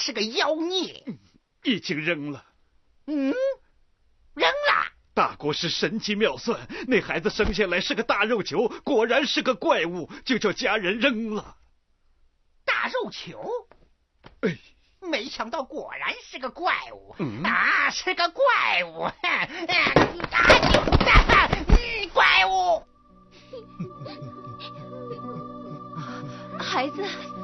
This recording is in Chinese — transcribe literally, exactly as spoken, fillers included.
是个妖孽。 嗯、已经扔了。 嗯，扔了。 大国师神机妙算，那孩子生下来是个大肉球，果然是个怪物，就叫家人扔了。 大肉球？ 哎， 没想到果然是个怪物。 嗯、 啊，是个怪物！啊，啊嗯、怪物！ 孩子